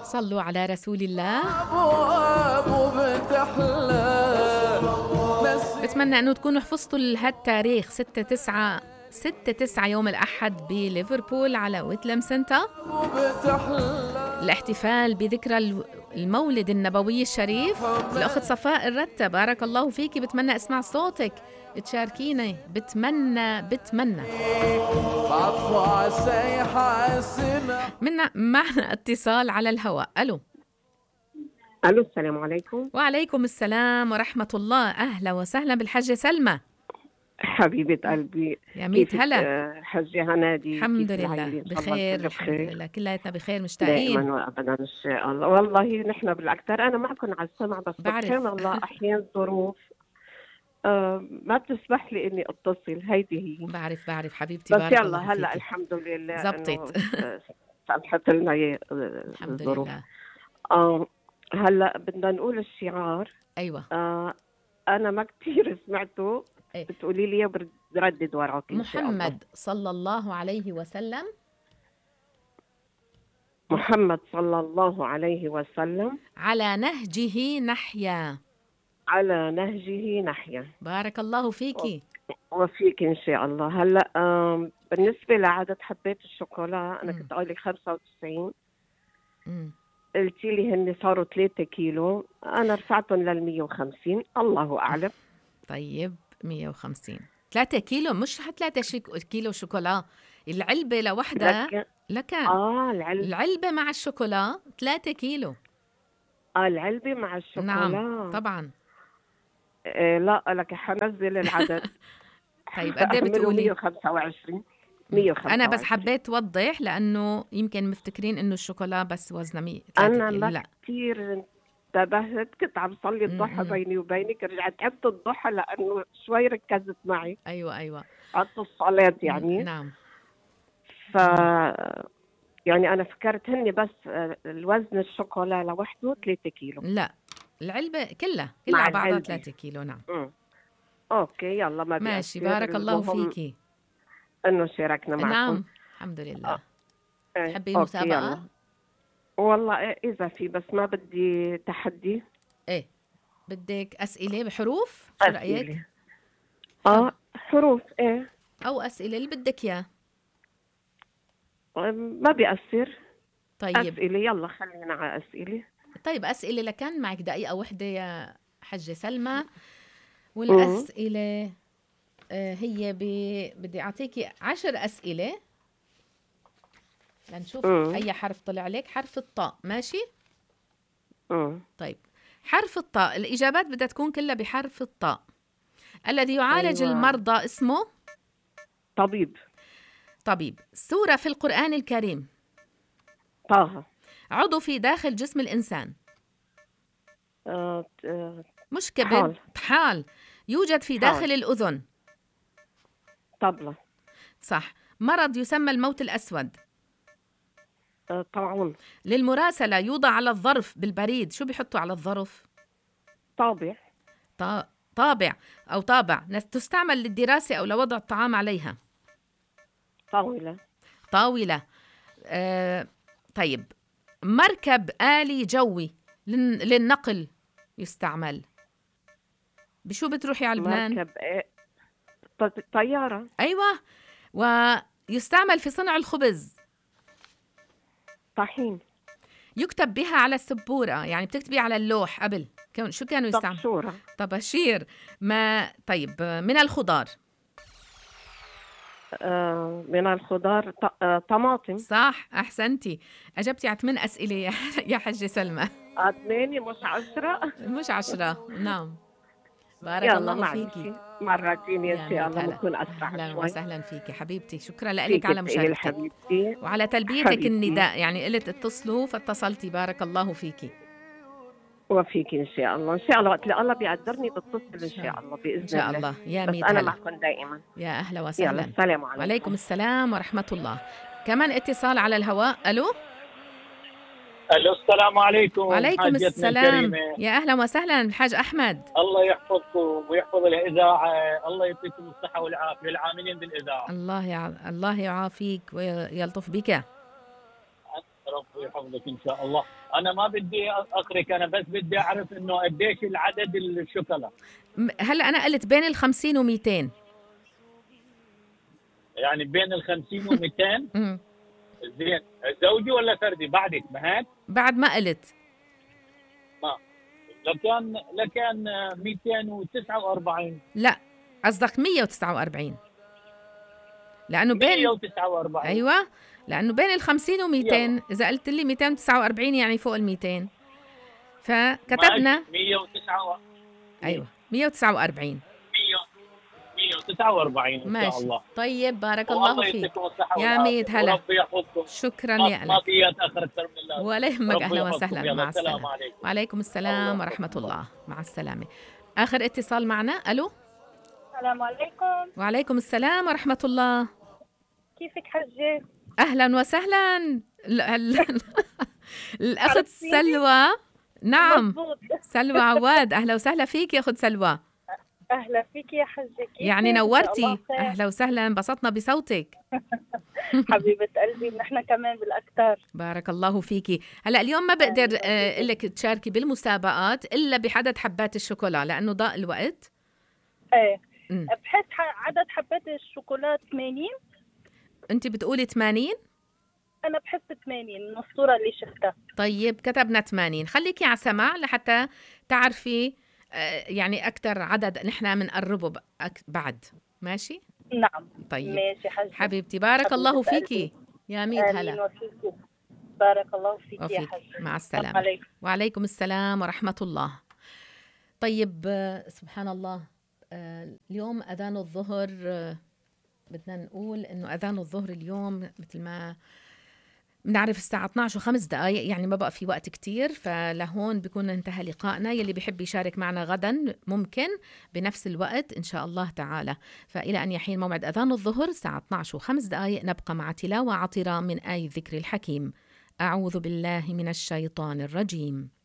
صلوا على رسول الله. بتمنى أنه تكونوا حفظتوا هالتاريخ 6/9 يوم الأحد بليفربول على ويتلم سنتر، الاحتفال بذكرى المولد النبوي الشريف. الأخت صفاء الرتة بارك الله فيكي، بتمنى أسمع صوتك تشاركيني. بتمنى معنا اتصال على الهواء. ألو. السلام عليكم. وعليكم السلام ورحمة الله. أهلا وسهلا بالحاجة سلمى حبيبة قلبي، يا ميت هلا. حجة هنادي، الحمد لله بخير، الحمد لله كلياتنا بخير، مشتاقين دائما وابدا ان شاء الله. والله نحن بالاكثر انا معكم على السمع، بس سبحان الله احيانا ظروف ما بتسمح لي اني اتصل. هيدي هي. بعرف حبيبتي، بس بارك يلا الله هلا فيكي. الحمد لله زبطت. سمحت لنا الحمد الظروف. لله. هلا بدنا نقول الشعار. ايوه. انا ما كثير سمعته. أيه. بتقولي لي بردد وراك إن شاء الله. محمد صلى الله عليه وسلم. محمد صلى الله عليه وسلم. على نهجه نحيا. على نهجه نحيا. بارك الله فيكي. وفيك إن شاء الله. هلأ بالنسبة لعدد حبات الشوكولا أنا كنت قايلة 95. قلتي لي هن صاروا 3 كيلو، أنا رفعتهم لل 150. الله أعلم. طيب 150 3 كيلو، مش 3 كيلو شوكولا. العلبة لوحدها لك. العلبة مع الشوكولا 3 كيلو. العلبة مع الشوكولا. نعم طبعا. لا لك حنزل العدد. طيب قد ايه بتقولي؟ 125. أنا بس حبيت توضح لأنه يمكن مفتكرين إنه الشوكولا بس وزنه 3 كيلو. أنا ما كتير انتبهت، كنت عم صلي الضحى بيني وبينك، رجعت تعبت الضحى لأنه شوي ركزت معي. أيوة عدت الصلاة يعني. نعم. يعني أنا فكرت هني بس الوزن الشوكولا لوحده 3 كيلو. لا العلبة كلها على بعضها 3 كيلو. نعم. أوكي يلا ما ماشي. بارك الله فيكي إنه شاركنا معكم. نعم الحمد لله. تحبي المسابقة؟ والله إذا في، بس ما بدي تحدي. إيه بدك أسئلة بحروف؟ شو رأيك؟ حروف إيه، أو أسئلة اللي بدك إياه. ما بيأثر. طيب أسئلة يلا خلينا على أسئلة. طيب أسئلة لكن معك دقيقة واحدة يا حجة سلمى. والأسئلة هي بدي أعطيكي 10 أسئلة لنشوف أي حرف طلع لك. حرف الطاء. ماشي. طيب حرف الطاء الإجابات بدها تكون كلها بحرف الطاء. الذي يعالج المرضى اسمه طبيب. سورة في القرآن الكريم. طه. عضو في داخل جسم الإنسان. مش كبد. طحال. يوجد في داخل الأذن. طبلة. صح. مرض يسمى الموت الأسود. طاعون. للمراسلة يوضع على الظرف بالبريد. شو بيحطوا على الظرف؟ طابع. طابع أو طابع. تستعمل للدراسة أو لوضع الطعام عليها. طاولة. طيب مركب آلي جوي للنقل يستعمل. بشو بتروحي على لبنان؟ مركب طيارة. أيوة. ويستعمل في صنع الخبز. طحين. يكتب بها على السبورة، يعني بتكتبي على اللوح قبل. شو كانوا يستعملوا؟ طباشير. ما طيب من الخضار. من الخضار طماطم. صح أحسنتي، أجبتي على 8 أسئلة يا حجة سلمى. 8 مش 10. مش 10. نعم. بارك الله فيكي. مرتين إن شاء الله بكون أسرع أهلا شوي. وسهلا فيكي حبيبتي. شكرا لك على مشاركتك وعلى تلبيتك حبيبتي. النداء، يعني قلت اتصلوا فاتصلتي. بارك الله فيكي. وفيكي إن شاء الله. إن شاء الله وقت الله بيقدرني بتصل إن شاء الله بإذن الله. إن شاء الله. يا ميت أنا معكم دائما. يا أهلا وسهلا. يلا السلام عليكم. وعليكم السلام ورحمة الله. كمان اتصال على الهواء. ألو. السلام عليكم. وعليكم السلام. يا أهلا وسهلا الحاج أحمد. الله يحفظكم ويحفظ الإذاعة. الله يعطيكم الصحة والعافية للعاملين بالإذاعة. الله يعافيك ويلطف بك. ربي يحفظك ان شاء الله. انا ما بدي اقرك، انا بس بدي اعرف انه قديش العدد الشوكولا. هلا انا قلت بين ال50 و200. يعني بين ال50 و200. زين، زوجي ولا فردي؟ بعدك ما هيك؟ بعد ما قلت. ما لكان 249. لا قصدك 149 لانه بين 149. ايوه، لانه بين ال50 و200. اذا قلت لي 249 يعني فوق ال200، فكتبنا 149. ايوه 149. 149 ان ماشي. شاء الله. طيب بارك الله فيك يعطيكم الصحة يا ميت. هلا وربي يحفظكم. شكرا ما لك. في اتاخر اكثر من اللازم. ولا يهمك. اهلا وسهلا. مع السلام السلامه. عليكم. وعليكم السلام ورحمه الله. مع السلامه. اخر اتصال معنا. الو. السلام عليكم. وعليكم السلام ورحمه الله. كيفك حجة؟ اهلا وسهلا. الاخت سلوى. نعم مزبوط. سلوى عواد. اهلا وسهلا فيك يا اخت سلوى. اهلا فيك يا حجة. كيفك؟ يعني نورتي. اهلا وسهلا. انبسطنا بصوتك. حبيبة قلبي. نحن كمان بالاكثر. بارك الله فيكي. هلا اليوم ما بقدر اقول لك تشاركي بالمسابقات الا بعدد حبات الشوكولا لانه ضاق الوقت. ايه بحس عدد حبات الشوكولا 80. انت بتقولي 80؟ انا بحس 80 من الصورة اللي شفتها. طيب كتبنا 80. خليكي على سماع لحتى تعرفي يعني اكثر عدد نحن بنقربه بعد. ماشي. نعم. طيب ماشي حبيبتي. بارك الله فيكي يا ميت. هلا. بارك الله فيك يا حبيبتي. مع السلامة. وعليكم السلام ورحمة الله. طيب سبحان الله. اليوم أذان الظهر بدنا نقول إنه أذان الظهر اليوم مثل ما بنعرف الساعة 12:05 يعني ما بقى في وقت كتير، فلهون بيكون انتهى لقائنا. يلي بيحب يشارك معنا غدا ممكن بنفس الوقت إن شاء الله تعالى. فإلى أن يحين موعد أذان الظهر الساعة 12:05 نبقى مع تلاوة عطرة من آي الذكر الحكيم. أعوذ بالله من الشيطان الرجيم.